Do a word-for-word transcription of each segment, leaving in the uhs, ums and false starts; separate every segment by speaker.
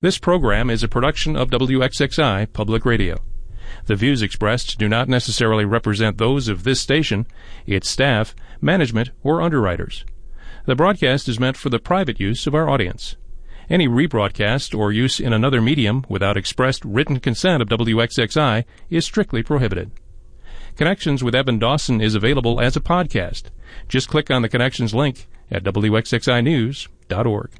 Speaker 1: This program is a production of W X X I Public Radio. The views expressed do not necessarily represent those of this station, its staff, management, or underwriters. The broadcast is meant for the private use of our audience. Any rebroadcast or use in another medium without expressed written consent of W X X I is strictly prohibited. Connections with Eben Dawson is available as a podcast. Just click on the Connections link at W X X I news dot org.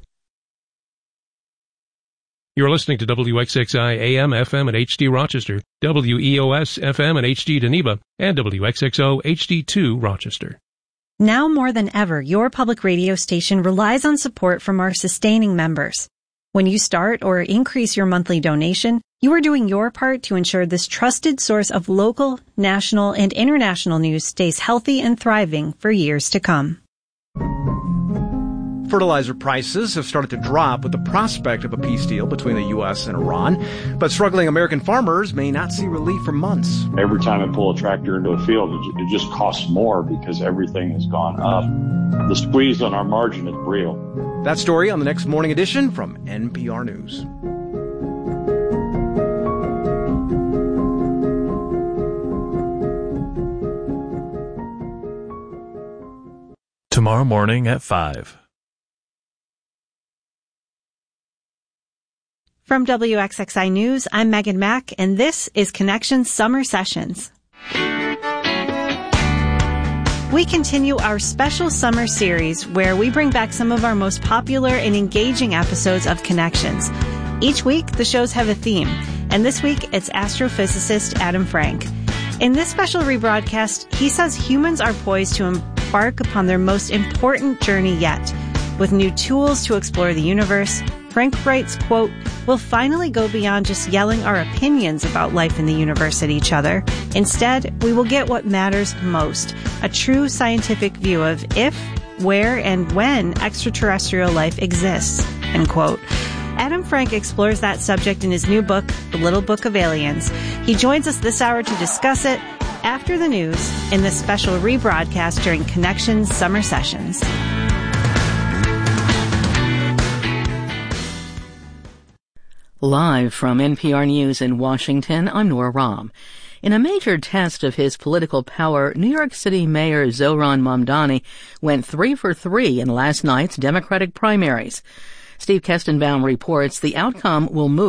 Speaker 1: You're listening to W X X I A M F M at H D Rochester, W E O S F M at H D Geneva, and W X X O H D two Rochester.
Speaker 2: Now more than ever, your public radio station relies on support from our sustaining members. When you start or increase your monthly donation, you are doing your part to ensure this trusted source of local, national, and international news stays healthy and thriving for years to come.
Speaker 3: Fertilizer prices have started to drop with the prospect of a peace deal between the U S and Iran, but struggling American farmers may not see relief for months.
Speaker 4: Every time I pull a tractor into a field, it just costs more because everything has gone up. The squeeze on our margin is real.
Speaker 3: That story on the next morning edition from N P R News.
Speaker 5: Tomorrow morning at five.
Speaker 2: From W X X I News, I'm Megan Mack, and this is Connections Summer Sessions. We continue our special summer series where we bring back some of our most popular and engaging episodes of Connections. Each week, the shows have a theme, and this week, it's astrophysicist Adam Frank. In this special rebroadcast, he says humans are poised to embark upon their most important journey yet. With new tools to explore the universe, Frank writes, quote, "We'll finally go beyond just yelling our opinions about life in the universe at each other. Instead, we will get what matters most, a true scientific view of if, where, and when extraterrestrial life exists," end quote. Adam Frank explores that subject in his new book, The Little Book of Aliens. He joins us this hour to discuss it after the news in this special rebroadcast during Connections Summer Sessions.
Speaker 6: Live from N P R News in Washington, I'm Nora Rahm. In a major test of his political power, New York City Mayor Zohran Mamdani went three for three in last night's Democratic primaries. Steve Kestenbaum reports the outcome will move